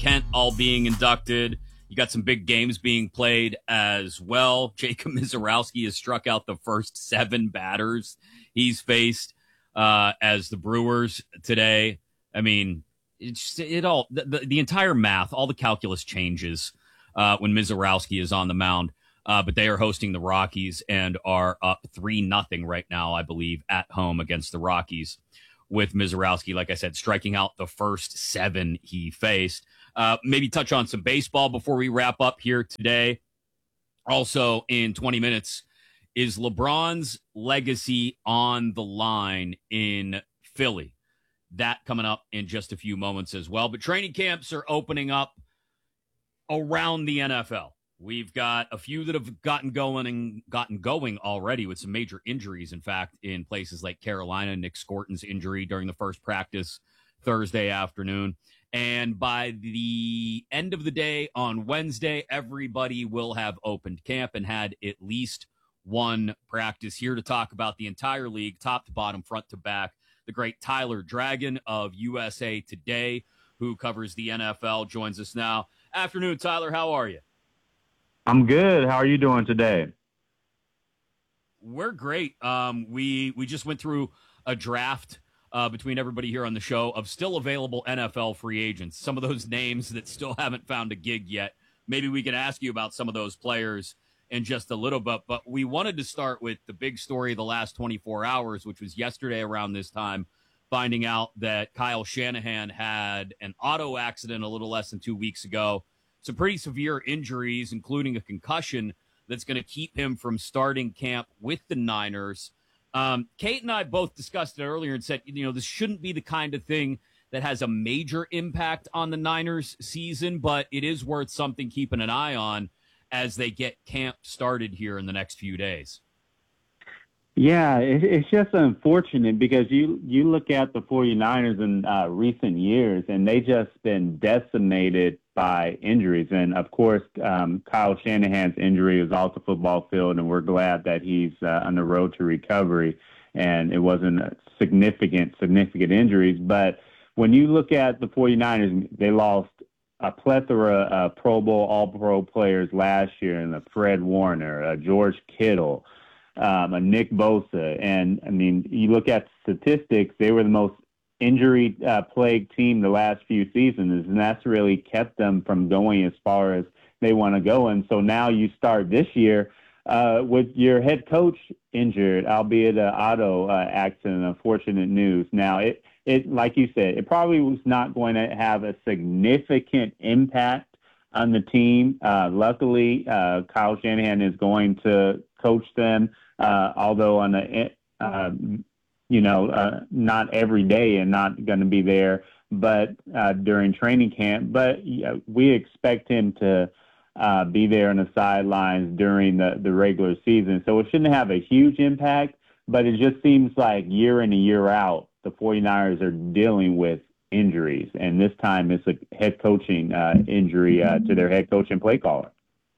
Kent all being inducted. You got some big games being played as well. Jacob Misiorowski has struck out the first 7 batters he's faced as the Brewers today. I mean, the entire math, all the calculus changes when Misiorowski is on the mound. But they are hosting the Rockies and are up 3-0 right now, I believe, at home against the Rockies, with Misiorowski, like I said, striking out the first 7 he faced. Maybe touch on some baseball before we wrap up here today. Also, in 20 minutes, is LeBron's legacy on the line in Philly? That coming up in just a few moments as well. But training camps are opening up around the NFL. We've got a few that have gotten going already with some major injuries, in fact, in places like Carolina. Nick Scorton's injury during the first practice Thursday afternoon. And by the end of the day on Wednesday, everybody will have opened camp and had at least one practice. Here to talk about the entire league, top to bottom, front to back, the great Tyler Dragon of USA Today, who covers the NFL, joins us now. Afternoon, Tyler. How are you? I'm good. How are you doing today? We're great. We just went through a draft between everybody here on the show of still available NFL free agents. Some of those names that still haven't found a gig yet. Maybe we can ask you about some of those players in just a little bit. But we wanted to start with the big story of the last 24 hours, which was yesterday around this time, finding out that Kyle Shanahan had an auto accident a little less than 2 weeks ago. Some pretty severe injuries, including a concussion that's going to keep him from starting camp with the Niners. Kate and I both discussed it earlier and said, this shouldn't be the kind of thing that has a major impact on the Niners season, but it is worth something keeping an eye on as they get camp started here in the next few days. Yeah, it's just unfortunate because you look at the 49ers in recent years, and they just been decimated by injuries. And, of course, Kyle Shanahan's injury is off the football field, and we're glad that he's on the road to recovery, and it wasn't significant injuries. But when you look at the 49ers, they lost a plethora of Pro Bowl, All-Pro players last year, and Fred Warner, George Kittle, a Nick Bosa. And, I mean, you look at statistics, they were the most injury-plagued team the last few seasons, and that's really kept them from going as far as they want to go. And so now you start this year with your head coach injured, albeit an auto accident, unfortunate news. Now, it like you said, it probably was not going to have a significant impact on the team. Luckily, Kyle Shanahan is going to coach them, although on not every day and not going to be there, but during training camp. But we expect him to be there on the sidelines during the regular season. So it shouldn't have a huge impact, but it just seems like year in and year out, the 49ers are dealing with injuries. And this time it's a head coaching injury to their head coach and play caller.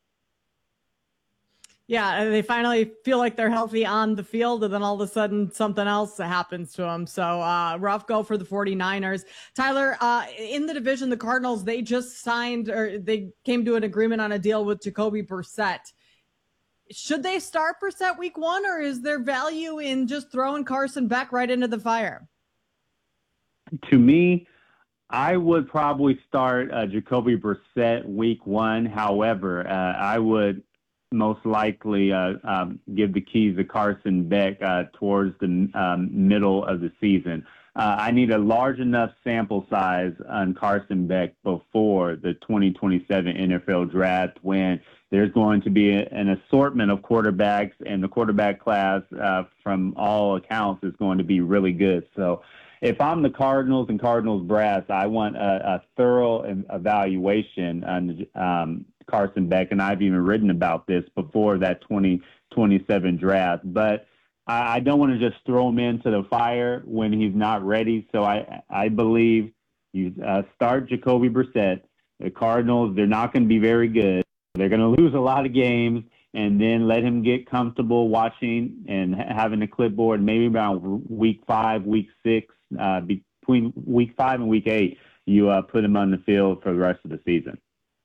Yeah, they finally feel like they're healthy on the field, and then all of a sudden something else happens to them. So rough go for the 49ers. Tyler, in the division, the Cardinals, they just signed, or they came to an agreement on a deal with Jacoby Brissett. Should they start Brissett week 1, or is there value in just throwing Carson Beck right into the fire? To me, I would probably start Jacoby Brissett week 1. However, I would most likely give the keys to Carson Beck towards the middle of the season. I need a large enough sample size on Carson Beck before the 2027 NFL draft, when there's going to be an assortment of quarterbacks, and the quarterback class, from all accounts, is going to be really good. So if I'm the Cardinals and Cardinals brass, I want a thorough evaluation on Carson Beck, and I've even written about this before that 2027 draft. But I don't want to just throw him into the fire when he's not ready. So I believe you start Jacoby Brissett. The Cardinals, they're not going to be very good. They're going to lose a lot of games, and then let him get comfortable watching and having a clipboard maybe around week 5, week 6, between week 5 and week 8. you put him on the field for the rest of the season.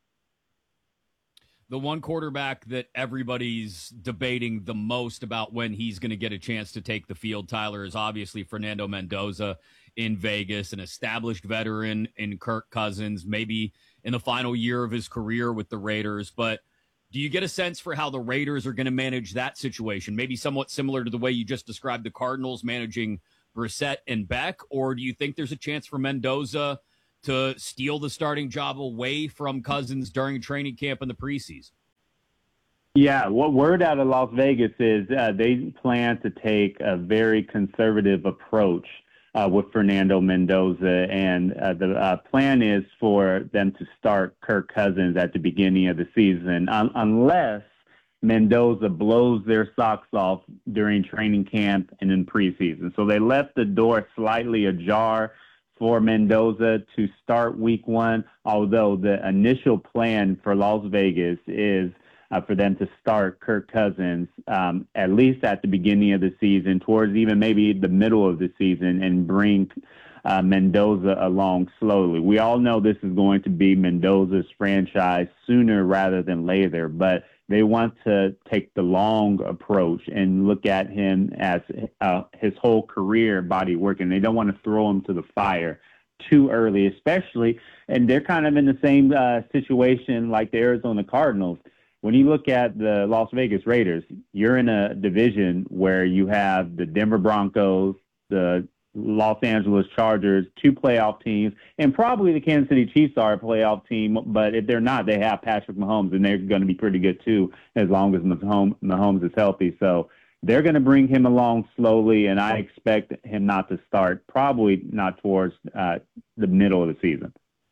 The one quarterback that everybody's debating the most about when he's going to get a chance to take the field, Tyler, is obviously Fernando Mendoza in Vegas, an established veteran in Kirk Cousins, maybe in the final year of his career with the Raiders. But do you get a sense for how the Raiders are going to manage that situation? Maybe somewhat similar to the way you just described the Cardinals managing Brissett and Beck, or do you think there's a chance for Mendoza to steal the starting job away from Cousins during training camp in the preseason? Yeah, what word out of Las Vegas is they plan to take a very conservative approach with Fernando Mendoza, and the plan is for them to start Kirk Cousins at the beginning of the season, unless Mendoza blows their socks off during training camp and in preseason. So they left the door slightly ajar for Mendoza to start week one, although the initial plan for Las Vegas is for them to start Kirk Cousins at least at the beginning of the season, towards even maybe the middle of the season, and bring Mendoza along slowly. We all know this is going to be Mendoza's franchise sooner rather than later, but they want to take the long approach and look at him as his whole career body working. They don't want to throw him to the fire too early, especially, and they're kind of in the same situation like the Arizona Cardinals. When you look at the Las Vegas Raiders, you're in a division where you have the Denver Broncos, the Los Angeles Chargers, two playoff teams, and probably the Kansas City Chiefs are a playoff team, but if they're not, they have Patrick Mahomes, and they're going to be pretty good too as long as Mahomes is healthy. So they're going to bring him along slowly, and I expect him not to start, probably not towards the middle of the season.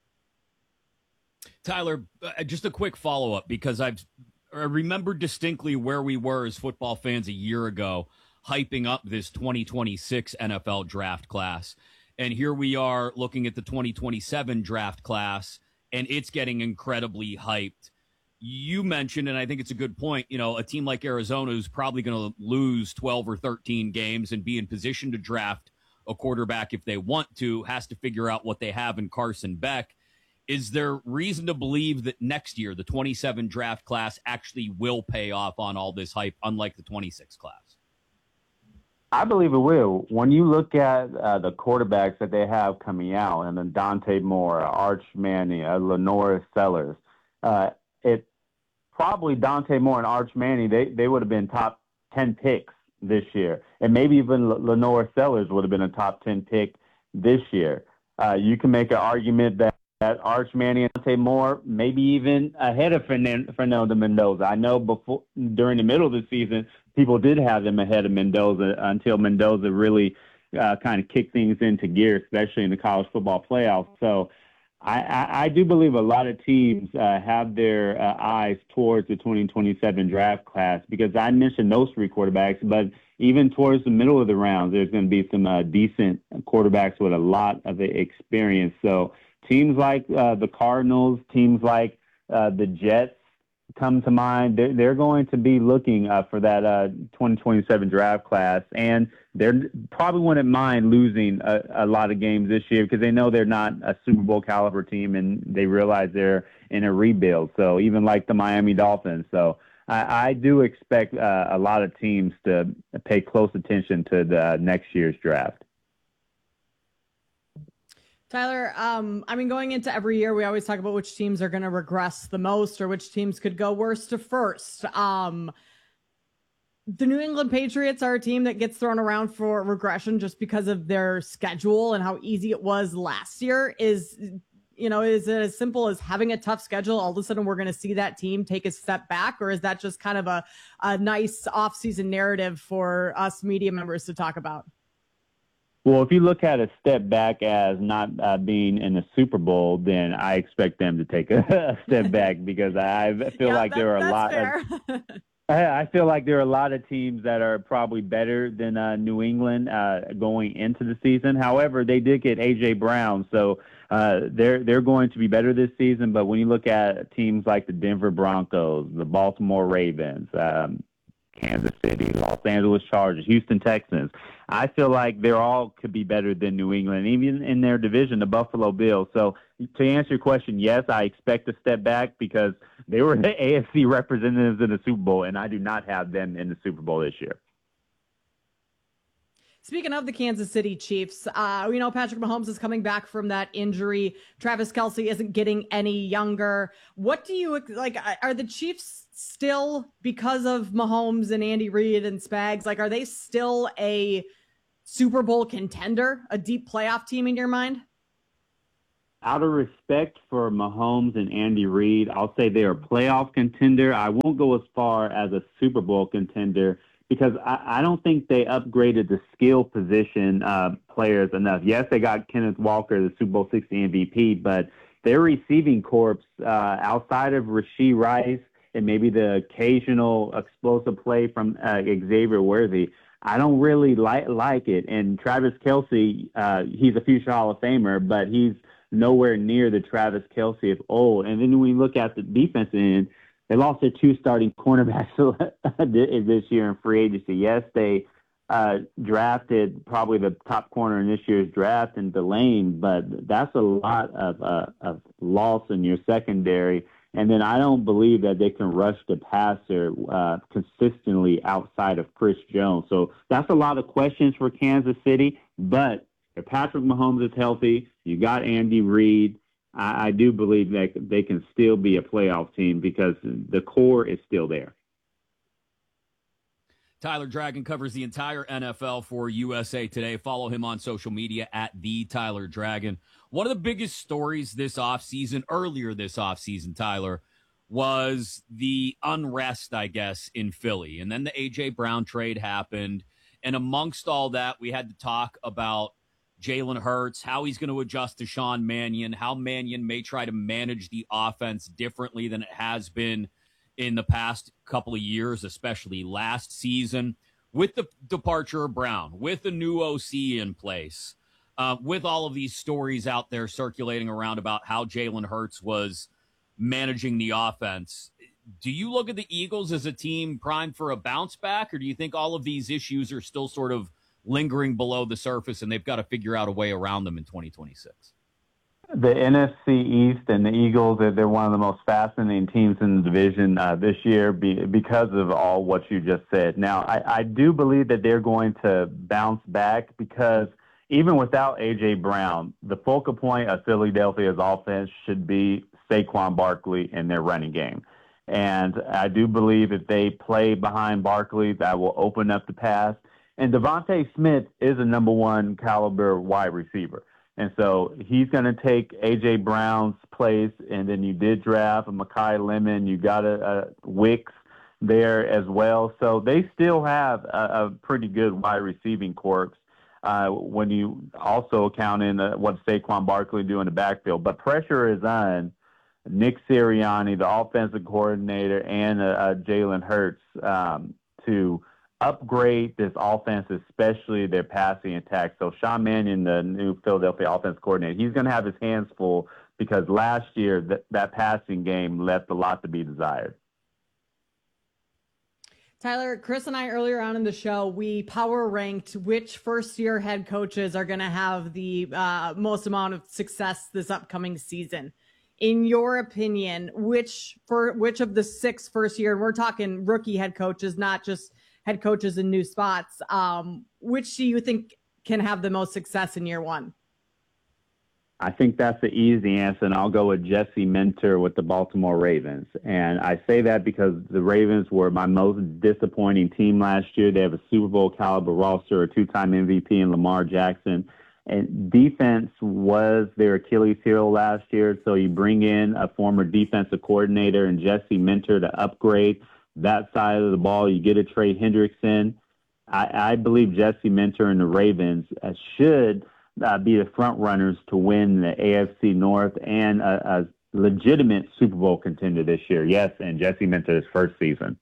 Tyler, just a quick follow-up, because I remember distinctly where we were as football fans a year ago, hyping up this 2026 NFL draft class. And here we are looking at the 2027 draft class, and it's getting incredibly hyped. You mentioned, and I think it's a good point, a team like Arizona is probably going to lose 12 or 13 games and be in position to draft a quarterback if they want to, has to figure out what they have in Carson Beck. Is there reason to believe that next year, the 27 draft class actually will pay off on all this hype, unlike the 26 class? I believe it will. When you look at the quarterbacks that they have coming out, and then Dante Moore, Arch Manning, Lenore Sellers, it probably Dante Moore and Arch Manning, they would have been top 10 picks this year. And maybe even Lenore Sellers would have been a top 10 pick this year. You can make an argument that Arch Manning and Dante Moore, maybe even ahead of Fernando Mendoza. I know during the middle of the season, people did have them ahead of Mendoza until Mendoza really kind of kicked things into gear, especially in the college football playoffs. So I do believe a lot of teams have their eyes towards the 2027 draft class, because I mentioned those three quarterbacks, but even towards the middle of the rounds, there's going to be some decent quarterbacks with a lot of experience. So teams like the Cardinals, teams like the Jets come to mind. They're going to be looking for that 2027 draft class, and they're probably wouldn't mind losing a lot of games this year, because they know they're not a Super Bowl caliber team, and they realize they're in a rebuild. So even like the Miami Dolphins. So I do expect a lot of teams to pay close attention to the next year's draft. Tyler, going into every year, we always talk about which teams are going to regress the most, or which teams could go worst to first. The New England Patriots are a team that gets thrown around for regression just because of their schedule and how easy it was last year. Is it as simple as having a tough schedule? All of a sudden, we're going to see that team take a step back, or is that just kind of a nice off-season narrative for us media members to talk about? Well, if you look at a step back as not being in the Super Bowl, then I expect them to take a step back, because I feel like there are a lot of I feel like there are a lot of teams that are probably better than New England going into the season. However, they did get A.J. Brown, so they're going to be better this season. But when you look at teams like the Denver Broncos, the Baltimore Ravens, Kansas City, Los Angeles Chargers, Houston Texans. I feel like they're all could be better than New England, even in their division, the Buffalo Bills. So to answer your question, yes, I expect a step back because they were the AFC representatives in the Super Bowl, and I do not have them in the Super Bowl this year. Speaking of the Kansas City Chiefs, we know Patrick Mahomes is coming back from that injury. Travis Kelce isn't getting any younger. What do you like? Are the Chiefs still, because of Mahomes and Andy Reid and Spags, like, are they still a Super Bowl contender, a deep playoff team in your mind? Out of respect for Mahomes and Andy Reid, I'll say they're a playoff contender. I won't go as far as a Super Bowl contender, because I don't think they upgraded the skill position players enough. Yes, they got Kenneth Walker, the Super Bowl 60 MVP, but their receiving corps, outside of Rashee Rice and maybe the occasional explosive play from Xavier Worthy, I don't really like it. And Travis Kelce, he's a future Hall of Famer, but he's nowhere near the Travis Kelce of old. And then when we look at the defense end, they lost their two starting cornerbacks this year in free agency. Yes, they drafted probably the top corner in this year's draft in Delane, but that's a lot of loss in your secondary. And then I don't believe that they can rush the passer consistently outside of Chris Jones. So that's a lot of questions for Kansas City. But if Patrick Mahomes is healthy, you got Andy Reid, I do believe that they can still be a playoff team because the core is still there. Tyler Dragon covers the entire NFL for USA Today. Follow him on social media at the Tyler Dragon. One of the biggest stories earlier this offseason, Tyler, was the unrest, I guess, in Philly. And then the A.J. Brown trade happened. And amongst all that, we had to talk about Jalen Hurts, how he's going to adjust to Sean Mannion, how Mannion may try to manage the offense differently than it has been in the past couple of years, especially last season. With the departure of Brown, with a new OC in place, with all of these stories out there circulating around about how Jalen Hurts was managing the offense, do you look at the Eagles as a team primed for a bounce back, or do you think all of these issues are still sort of lingering below the surface and they've got to figure out a way around them in 2026? The NFC East and the Eagles, they're one of the most fascinating teams in the division this year because of all what you just said. Now, I do believe that they're going to bounce back because even without A.J. Brown, the focal point of Philadelphia's offense should be Saquon Barkley and their running game. And I do believe if they play behind Barkley, that will open up the pass. And Devontae Smith is a number one caliber wide receiver. And so he's going to take A.J. Brown's place. And then you did draft a Mekhi Lemon. You got a Wicks there as well. So they still have a pretty good wide receiving corps when you also count in what Saquon Barkley do in the backfield. But pressure is on Nick Sirianni, the offensive coordinator, and Jalen Hurts to upgrade this offense, especially their passing attack. So Sean Mannion, the new Philadelphia offense coordinator, he's going to have his hands full because last year that passing game left a lot to be desired. Tyler, Chris and I earlier on in the show, we power ranked which first-year head coaches are going to have the most amount of success this upcoming season. In your opinion, which of the 6 first-year, and we're talking rookie head coaches, not just head coaches in new spots, which do you think can have the most success in year one? I think that's the easy answer, and I'll go with Jesse Minter with the Baltimore Ravens. And I say that because the Ravens were my most disappointing team last year. They have a Super Bowl caliber roster, a 2-time MVP in Lamar Jackson. And defense was their Achilles heel last year, so you bring in a former defensive coordinator and Jesse Minter to upgrade that side of the ball. You get a Trey Hendrickson. I believe Jesse Minter and the Ravens should be the front runners to win the AFC North and a legitimate Super Bowl contender this year. Yes, and Jesse Minter's first season.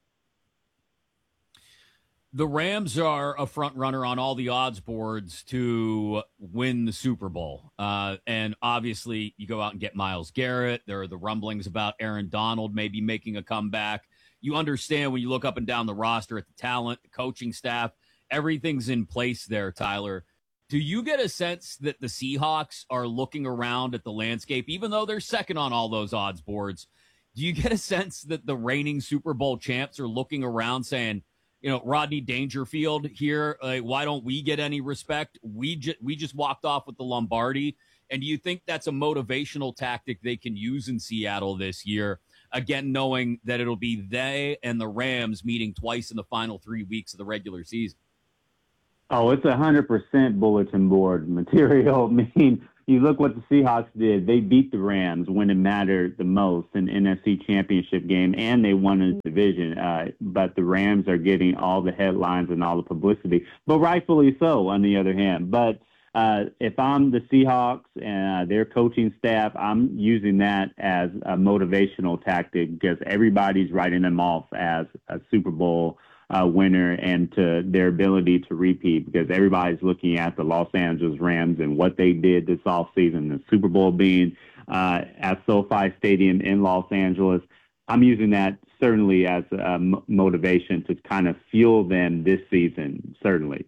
The Rams are a front runner on all the odds boards to win the Super Bowl. And obviously you go out and get Myles Garrett. There are the rumblings about Aaron Donald maybe making a comeback. you understand when you look up and down the roster at the talent, the coaching staff, everything's in place there, Tyler. Do you get a sense that the Seahawks are looking around at the landscape, even though they're second on all those odds boards? Do you get a sense that the reigning Super Bowl champs are looking around saying, Rodney Dangerfield here, why don't we get any respect? We just walked off with the Lombardi. And do you think that's a motivational tactic they can use in Seattle this year? Again, knowing that it'll be they and the Rams meeting twice in the final 3 weeks of the regular season. Oh, it's 100% bulletin board material. I mean, you look what the Seahawks did. They beat the Rams when it mattered the most in the NFC Championship game, and they won the division. But the Rams are getting all the headlines and all the publicity, but rightfully so, on the other hand. But if I'm the Seahawks and their coaching staff, I'm using that as a motivational tactic because everybody's writing them off as a Super Bowl winner and to their ability to repeat because everybody's looking at the Los Angeles Rams and what they did this offseason, the Super Bowl being at SoFi Stadium in Los Angeles. I'm using that certainly as a motivation to kind of fuel them this season, certainly.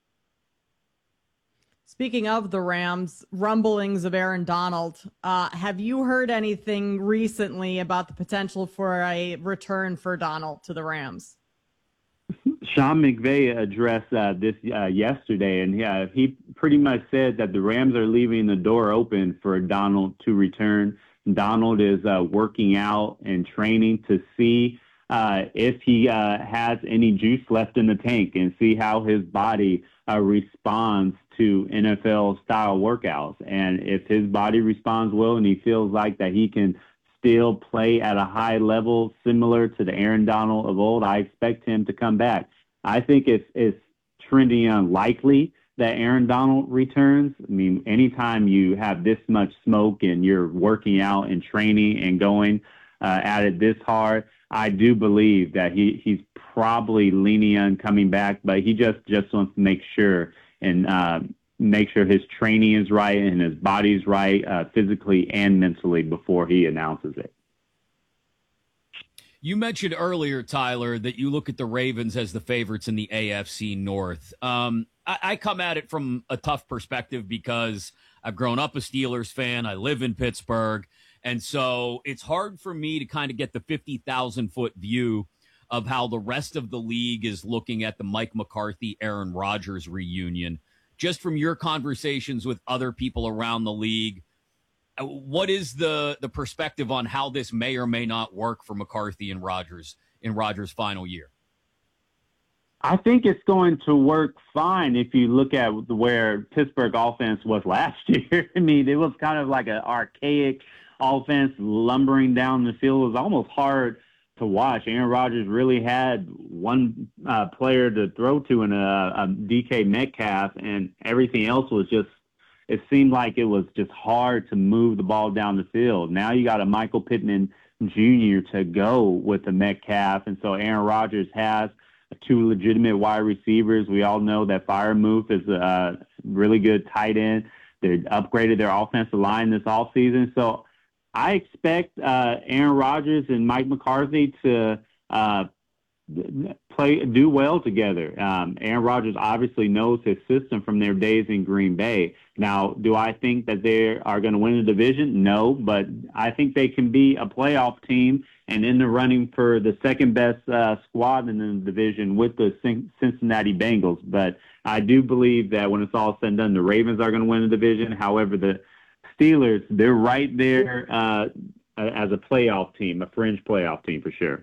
Speaking of the Rams, rumblings of Aaron Donald, have you heard anything recently about the potential for a return for Donald to the Rams? Sean McVay addressed this yesterday, and he pretty much said that the Rams are leaving the door open for Donald to return. Donald is working out and training to see if he has any juice left in the tank and see how his body responds to NFL-style workouts. And if his body responds well and he feels like that he can still play at a high level similar to the Aaron Donald of old, I expect him to come back. I think it's trending unlikely that Aaron Donald returns. I mean, anytime you have this much smoke and you're working out and training and going at it this hard, I do believe that he's probably leaning on coming back, but he just wants to make sure and make sure his training is right and his body's right physically and mentally before he announces it. You mentioned earlier, Tyler, that you look at the Ravens as the favorites in the AFC North. I come at it from a tough perspective because I've grown up a Steelers fan. I live in Pittsburgh. And so it's hard for me to kind of get the 50,000-foot view of how the rest of the league is looking at the Mike McCarthy, Aaron Rodgers reunion. Just from your conversations with other people around the league, what is the perspective on how this may or may not work for McCarthy and Rodgers in Rodgers' final year? I think it's going to work fine if you look at where Pittsburgh offense was last year. I mean, it was kind of like an archaic offense lumbering down the field. It was almost hard to watch. Aaron Rodgers really had one player to throw to in a DK Metcalf, and everything else was just, it seemed like it was just hard to move the ball down the field. Now you got a Michael Pittman Jr. to go with the Metcalf, and so Aaron Rodgers has two legitimate wide receivers. We all know that Freiermuth is a really good tight end. They upgraded their offensive line this offseason. So I expect Aaron Rodgers and Mike McCarthy to do well together. Aaron Rodgers obviously knows his system from their days in Green Bay. Now, do I think that they are going to win the division? No, but I think they can be a playoff team and in the running for the second best squad in the division with the Cincinnati Bengals. But I do believe that when it's all said and done, the Ravens are going to win the division. However, the Steelers, they're right there as a playoff team, a fringe playoff team for sure.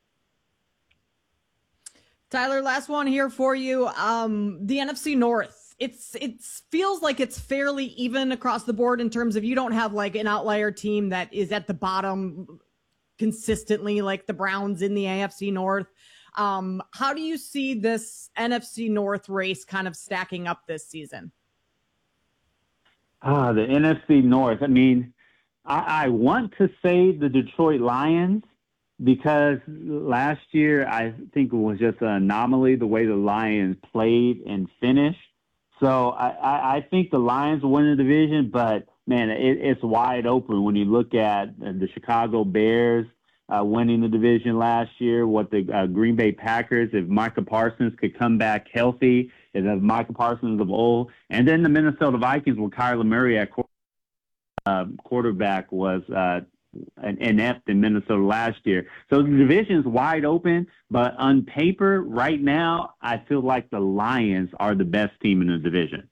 Tyler, last one here for you. The NFC North. It feels like it's fairly even across the board in terms of you don't have like an outlier team that is at the bottom consistently like the Browns in the AFC North. How do you see this NFC North race kind of stacking up this season? The NFC North. I mean, I want to say the Detroit Lions because last year I think it was just an anomaly the way the Lions played and finished. So I think the Lions will win the division, but, man, it's wide open when you look at the Chicago Bears. winning the division last year. What the Green Bay Packers, if Micah Parsons could come back healthy, if Micah Parsons of old, and then the Minnesota Vikings with Kyler Murray at quarterback was inept in Minnesota last year. So the division's wide open, but on paper right now, I feel like the Lions are the best team in the division.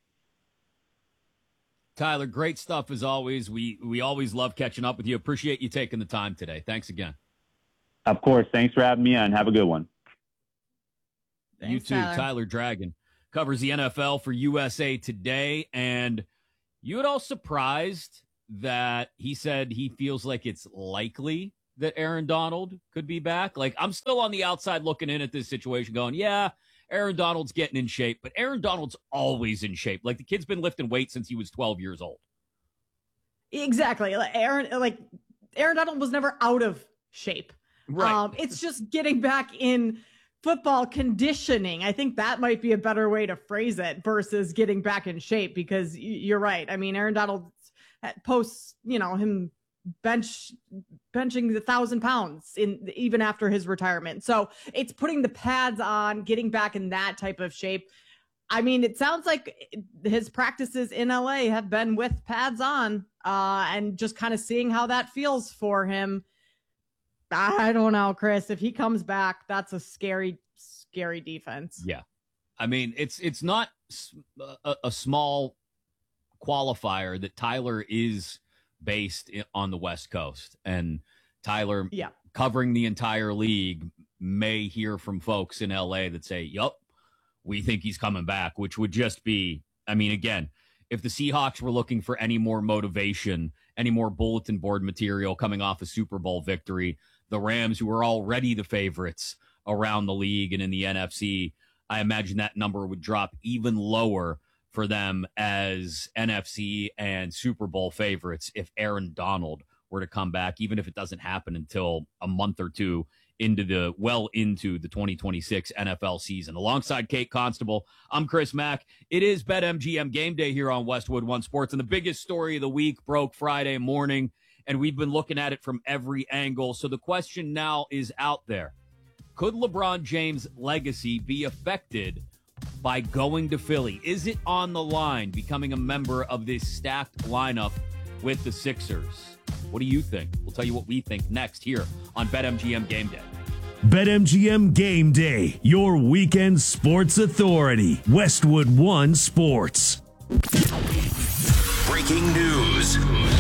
Tyler, great stuff as always. We always love catching up with you. Appreciate you taking the time today. Thanks again. Of course. Thanks for having me on. Have a good one. Thanks, you too. Tyler Dragon covers the NFL for USA Today. And you at all surprised that he said he feels like it's likely that Aaron Donald could be back? Like, I'm still on the outside looking in at this situation going, yeah, Aaron Donald's getting in shape, but Aaron Donald's always in shape. Like, the kid's been lifting weights since he was 12 years old. Exactly. Aaron Donald was never out of shape. Right. It's just getting back in football conditioning. I think that might be a better way to phrase it versus getting back in shape, because you're right. I mean, Aaron Donald posts, him benching 1,000 pounds even after his retirement. So it's putting the pads on, getting back in that type of shape. I mean, it sounds like his practices in LA have been with pads on, and just kind of seeing how that feels for him. I don't know, Chris. If he comes back, that's a scary, scary defense. Yeah. I mean, it's not a small qualifier that Tyler is based on the West Coast, and Tyler covering the entire league may hear from folks in LA that say, yup, we think he's coming back, which would just be, I mean, again, if the Seahawks were looking for any more motivation, any more bulletin board material coming off a Super Bowl victory, the Rams, who are already the favorites around the league and in the NFC, I imagine that number would drop even lower for them as NFC and Super Bowl favorites if Aaron Donald were to come back, even if it doesn't happen until a month or two into the 2026 NFL season. Alongside Kate Constable, I'm Chris Mack. It is BetMGM Game Day here on Westwood One Sports, and the biggest story of the week broke Friday morning, and we've been looking at it from every angle. So the question now is out there. Could LeBron James' legacy be affected by going to Philly? Is it on the line becoming a member of this stacked lineup with the Sixers? What do you think? We'll tell you what we think next here on BetMGM Game Day. BetMGM Game Day, your weekend sports authority. Westwood One Sports. Breaking news.